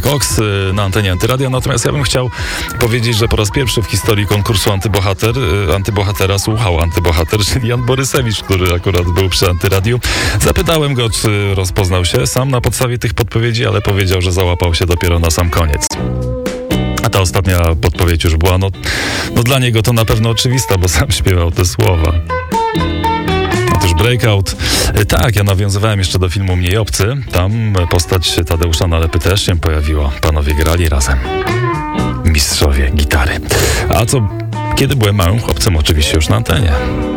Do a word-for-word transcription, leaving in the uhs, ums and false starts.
Vox na antenie Antyradia. Natomiast ja bym chciał powiedzieć, że po raz pierwszy w historii konkursu Antybohater, antybohatera słuchał antybohater, czyli Jan Borysewicz, który akurat był przy Antyradiu. Zapytałem go, czy rozpoznał się sam na podstawie tych podpowiedzi, ale powiedział, że załapał się dopiero na sam koniec. A ta ostatnia podpowiedź już była, no, no dla niego to na pewno oczywista, bo sam śpiewał te słowa. Otóż Breakout. Tak, ja nawiązywałem jeszcze do filmu Mniej obcy. Tam postać Tadeusza Nalepy też się pojawiła. Panowie grali razem. Mistrzowie gitary. A co, kiedy byłem małym chłopcem, oczywiście już na antenie.